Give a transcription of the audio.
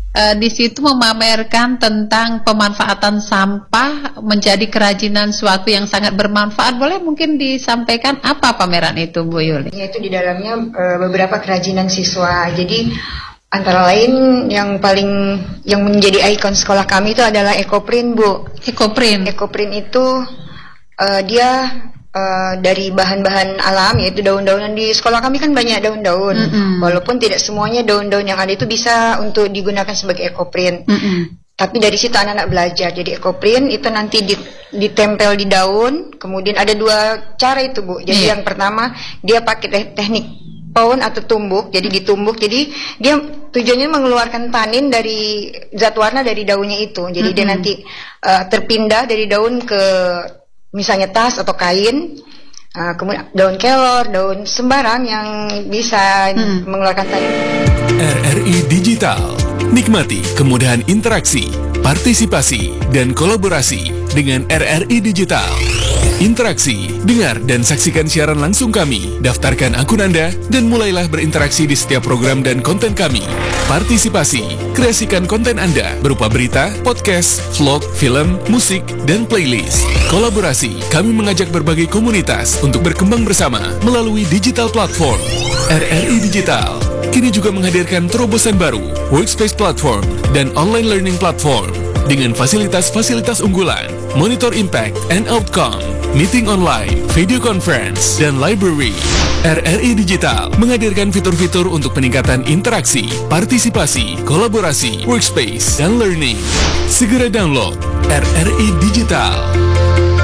di situ memamerkan tentang pemanfaatan sampah menjadi kerajinan suatu yang sangat bermanfaat. Boleh mungkin disampaikan apa pameran itu, Bu Yuli? Yaitu di dalamnya beberapa kerajinan siswa. Jadi antara lain yang menjadi ikon sekolah kami itu adalah ekoprint, Bu. Ekoprint itu dia dari bahan-bahan alam, yaitu daun-daunan. Di sekolah kami kan banyak daun-daun, walaupun tidak semuanya daun-daun yang ada itu bisa untuk digunakan sebagai ekoprint. Tapi dari situ anak-anak belajar. Jadi ekoprint itu nanti ditempel di daun. Kemudian ada 2 cara itu, Bu. Jadi yang pertama dia pakai teknik pawn atau tumbuk. Jadi ditumbuk. Jadi dia tujuannya mengeluarkan tanin dari zat warna dari daunnya itu. Jadi dia nanti terpindah dari daun ke misalnya tas atau kain. Kemudian daun kelor, daun sembarang yang bisa mengeluarkan tanin. RRI Digital. Nikmati kemudahan interaksi, partisipasi, dan kolaborasi dengan RRI Digital. Interaksi, dengar dan saksikan siaran langsung kami, daftarkan akun Anda, dan mulailah berinteraksi di setiap program dan konten kami. Partisipasi, kreasikan konten Anda berupa berita, podcast, vlog, film, musik, dan playlist. Kolaborasi, kami mengajak berbagai komunitas untuk berkembang bersama melalui digital platform. RRI Digital kini juga menghadirkan terobosan baru, workspace platform, dan online learning platform dengan fasilitas-fasilitas unggulan, monitor impact and outcome, meeting online, video conference, dan library. RRI Digital menghadirkan fitur-fitur untuk peningkatan interaksi, partisipasi, kolaborasi, workspace, dan learning. Segera download RRI Digital.